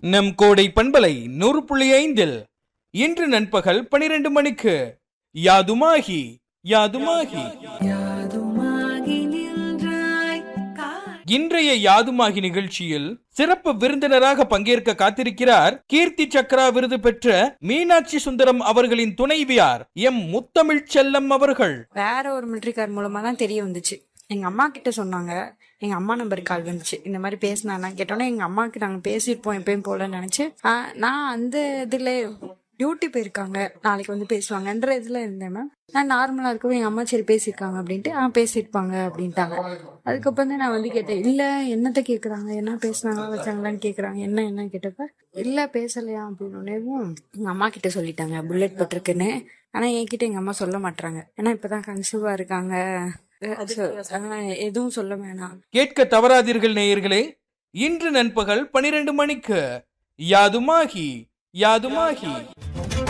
நம் கோடை பண்பலை 100.5 இன்று நண்பகல் 12 மணிக்கு யாதுமாகி யாதுமாகி இன்றைய யாதுமாகி நிகழ்ச்சியில் சிறப்பு விருந்தினராக பங்கேற்க காத்திருக்கிறார் கீர்த்தி சக்ரா விருது பெற்ற மீனாட்சி சுந்தரம் அவர்களின் துணைவியார் எம் முத்தமிழ் செல்லம் அவர்கள். வேற ஒரு மிலிட்டரி கார்டு மூலமா தான் தெரிய வந்துச்சு. எங்க அம்மா கிட்ட சொன்னாங்க. எங்க அம்மா நம்பருக்கு கால் வந்துச்சு. இந்த மாதிரி பேசினா கேட்டோன்னே எங்க அம்மாவுக்கு நாங்க பேசிருப்போம் எப்பயும் போலன்னு நினைச்சு நான் அந்த இதுல டியூட்டி போயிருக்காங்க, நாளைக்கு வந்து பேசுவாங்கன்ற இதுல இருந்தேன் மேம். நான் நார்மலா இருக்கவும் எங்க அம்மா சரி பேசியிருக்காங்க அப்படின்ட்டு பேசிருப்பாங்க அப்படின்ட்டாங்க. அதுக்கப்புறம் தான் நான் வந்து கேட்டேன், இல்ல என்னத்த கேக்குறாங்க, என்ன பேசுனாங்களா வச்சாங்களான்னு கேக்குறாங்க, என்ன கேட்டப்ப இல்ல பேசலையா அப்படின்னோடனேவும் எங்க அம்மா கிட்ட சொல்லிட்டாங்க புல்லட் போட்டிருக்குன்னு. ஆனா என்கிட்ட எங்க அம்மா சொல்ல மாட்டாங்க, ஏன்னா இப்பதான் கன்சீவா இருக்காங்க, எதுவும் சொல்ல வேணாம். கேட்க தவறாதீர்கள் நேயர்களே, இன்று நண்பகல் 12 மணிக்கு யாதுமாகி யாதுமாகி.